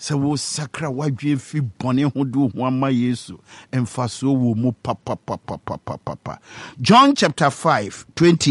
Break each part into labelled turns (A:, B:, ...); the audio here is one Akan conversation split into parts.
A: So wo sakra wadwe fi bone ho do ho ama Yesu emfaso wo mu papa. John chapter 5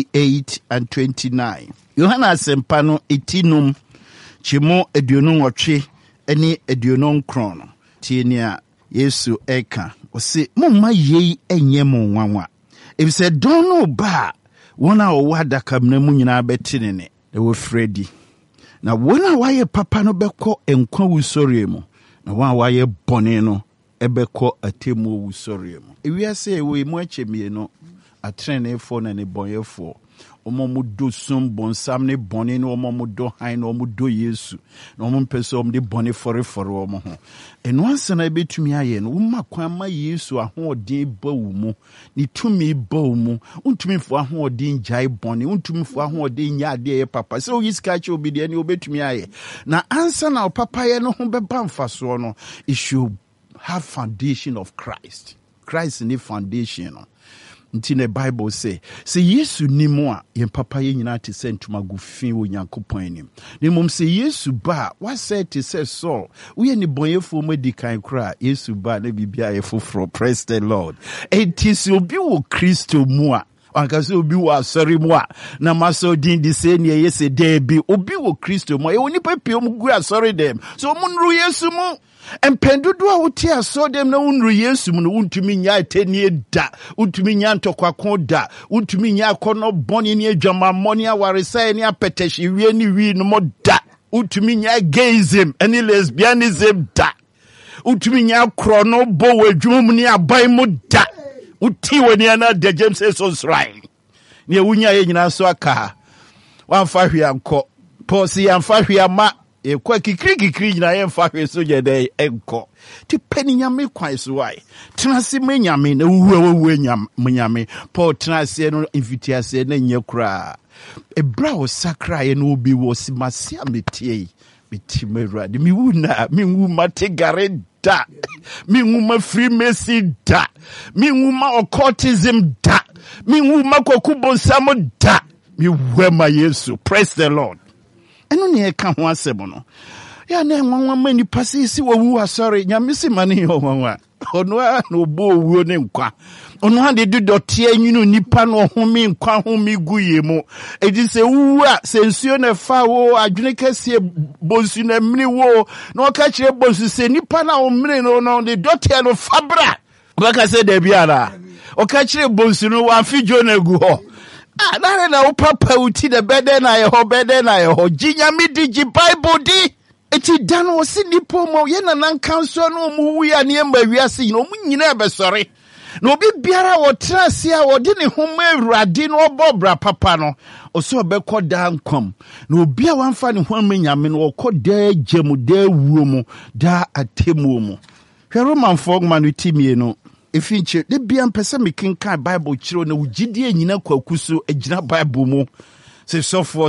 A: 28 and 29. Yohana sempano etinum chimo eduonum otwe eni eduonum krono tienia Yesu eka osi mumma yei enye mo nwanwa ebise don no ba wona owa adaka mna mu nyina betinene e wo Fredi na wona waye papa no beko enkwa wusori mu na waye bone no ebeko atemu wusori mu ewiase ewe mu achemie no atrenefo na ne bonyefo omo do sum bonsam ne bone no omo do han no omo do Yesu no omo pese omo de bone fore omo ho eno ansana betumi aye no woma kwan ma Yesu ahoodin ba wo mu ni tumi ba wo mu untumi fo ahoodin jai bone untumi fo ahoodin nya ade ye papa so yiska che obi de ne obetumi aye na ansana papa ye no ho beba mfaso no it should have foundation of Christ ni foundation no. Until the Bible say Yesu ni mo a yen papa ye nyina te se ntuma gu fin wo Nyankopon anim. Ne mom se Yesu ba what said to say Saul we ni bonyefo medikan kra Yesu ba na bibia ye foforo praise the Lord. It is obi wo Kristo mu a anka se obi wo asori mu a na maso din di se ne ye se de bi obi wo Kristo mu e oni papie mu gu asori dem so mu nru Yesu mu empendudu a wote aso dem na unru Yesu mu no untumi nya atenie da untumi nya ntokwa da untumi nya akono boni ne adwama moni awaresa ne apeteshi wie ni wi no mo da untumi nya gayism any lesbianism da untumi nya krono bo wadwum ne abai mu da uti wani ana de James says right ne wunya ye nyina so aka wamfa hwe anko posi yamfa hwe ama e kwa kikiri nyina ye mfa hwe so je de enko ti pani nyame kwan so wai tenase manyame na wuwe nyame Paul tenase no invitiase na nya kura ebra wo sakra ye no obi wo simase ametie bitimeru de mi wuna mi wu mate gare da mi wu ma freemason da mi wu ma occultism da mi wu ma kokubonsam da mi wu ma Yesu praise the Lord. Eno ne ka ho asem no ya na nwanwa mani pasisi wo asori nyamisi mani ho nwanwa ono a no obo owuo ne nkwa ono a de dodote anyunu nipa no home nkwa home guye mu edi se wu a se nsuo na fa wo adwene kase bonsu na mini wo na oka kire bonsu se nipa na o mini no de dote no fabra baka se de biara oka kire bonsu no wa fijo na gu ho nare na upapa uti de bede na yeho jinya midi ji Bible di eti dan o si nipo mo ye na nan kanso no mu wu ya ne ma wiase no mu nyina ebe sore na obi biara wo trase a wo de ne homa awurade no obobra papa no o so obekọ da nkom na obi a wanfa ne homa nyame no okọ da gemu da wuo mu da atemu mu hwe Roman fogma no timie no efinche de bia mpese mekenka Bible chiro na wugidie nyina kwakuso agina Bible mu se so for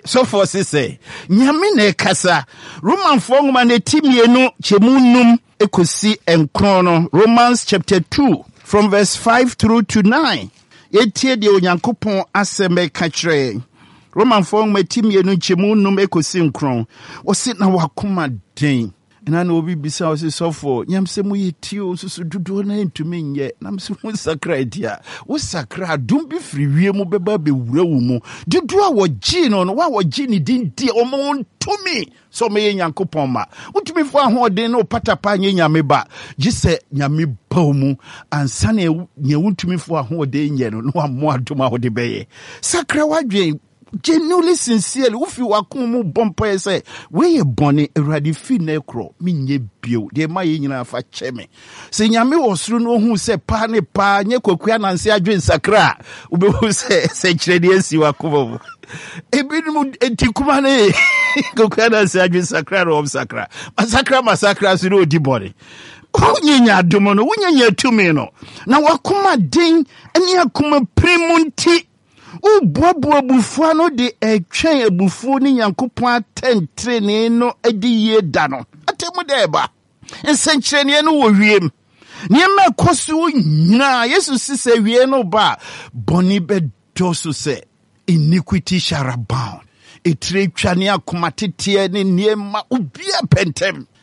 A: say nyame na ekasa Roman fogma na timie no chemunum ekosi enkron no Romans chapter 2 from verse 5 through to 9 yetie de onyankopon aseme ka kire Roman fogma timie no chemunum ekosi enkron o sit na wakoma den na no obi bisa o se sofo nyamse mu yitio susu dudu na ntumi nye namse mu sakra dia wo sakra dum bi firi wie mu beba be wura wo mu dudu a wo gi no wa wo gi ni din die o mo ntumi so me Nyankopon ma utumi fo ahoden no patapa nye nyame ba gise nyame ba mu ansa na nye utumi fo ahoden nye no wa mo adom a wo de beye sakra wadwen genuinely sincerely ufi wakumu bompa ese we boni eradi fi nekro minye bio de ma ye nyina fa cheme se nyame osuru no hu se pa ne pa nye kwakua nanse adwen sakra ubehu se kiredi esi wakumu ebinu etikuma ne kwakua nanse adwen sakra ro sakra masakra suru odibore unyenya adomo no unyenya tumi no na wakuma den eni akuma primunti ubuabu bufuo no de etwen abufuo ni Nyankopon atentrene no edi ye da no atemu de ba ensenkyerene no wo wiem niema koso nyina Yesu sise wie no ba boni be doso se iniquity shall abound etre twane akomatete ne niema ubia pentem